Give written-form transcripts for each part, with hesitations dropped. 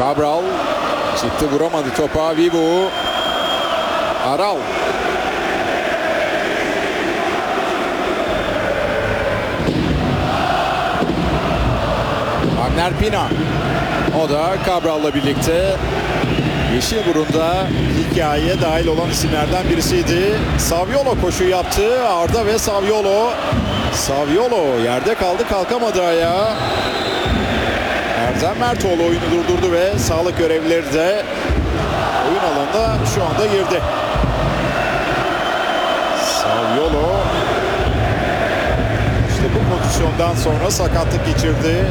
Cabral çıktı, vuramadı topa. Vivu. Aral. Wagner Pina. O da Cabral'la birlikte Yeşilburun'da hikayeye dahil olan isimlerden birisiydi. Saviolo koşu yaptı. Arda ve Saviolo. Saviolo yerde kaldı, kalkamadı ayağa. Erdem Mertoğlu oyunu durdurdu ve sağlık görevlileri de oyun alanına şu anda girdi. Saviolo işte bu pozisyondan sonra sakatlık geçirdi.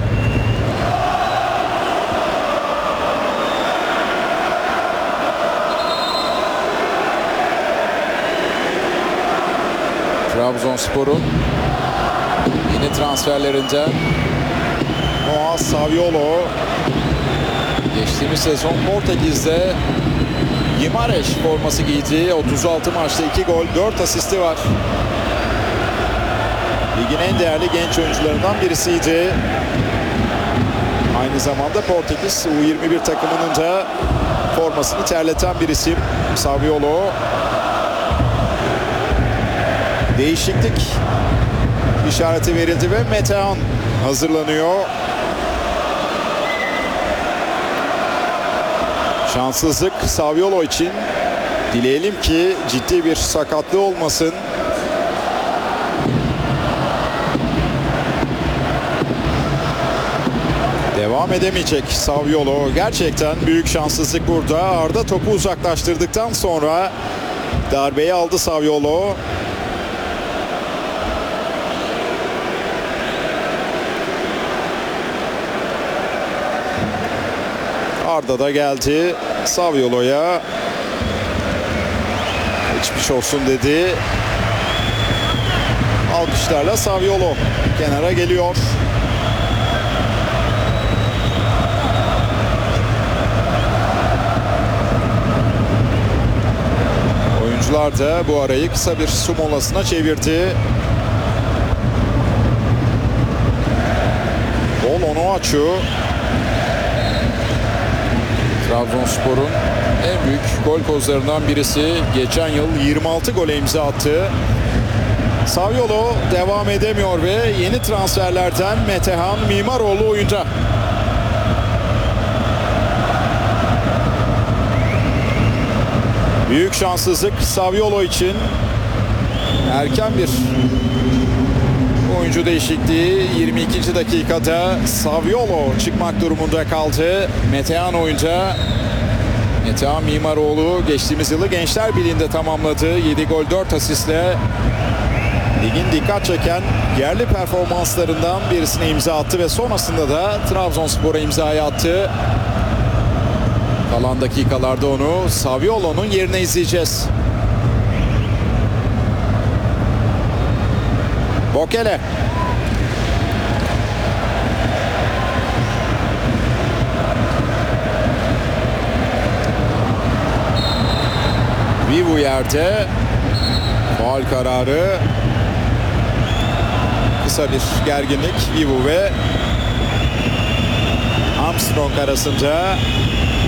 Trabzonspor'un yeni transferlerinden Noah Saviolo geçtiğimiz sezon Portekiz'de Guimarães forması giydi. 36 maçta 2 gol, 4 asisti var. Ligin en değerli genç oyuncularından birisiydi. Aynı zamanda Portekiz U21 takımının da formasını terleten bir isim Saviolo. Değişiklik işareti verildi ve Metehan hazırlanıyor. Şanssızlık Saviolo için. Dileyelim ki ciddi bir sakatlığı olmasın. Devam edemeyecek Saviolo. Gerçekten büyük şanssızlık burada. Arda topu uzaklaştırdıktan sonra darbeyi aldı Saviolo. Arda da geldi Saviolo'ya. Geçmiş olsun dedi. Alkışlarla Saviolo kenara geliyor. Oyuncular da bu arayı kısa bir su molasına çevirdi. Gol Onuachu. Trabzonspor'un en büyük gol kozlarından birisi. Geçen yıl 26 gole imza attı. Saviolo devam edemiyor ve yeni transferlerden Metehan Mimaroğlu oyunda. Büyük şanssızlık Saviolo için. Erken bir oyuncu değişikliği 22. dakikada Saviolo çıkmak durumunda kaldı. Metehan oyunca. Metehan Mimaroğlu geçtiğimiz yılı Gençler Birliği'nde tamamladı. 7 gol 4 asistle ligin dikkat çeken yerli performanslarından birisine imza attı ve sonrasında da Trabzonspor'a imzayı attı. Kalan dakikalarda onu Saviolo'nun yerine izleyeceğiz. Bokele. Vivu yerde. Faul kararı. Kısa bir gerginlik Vivu ve Armstrong arasında.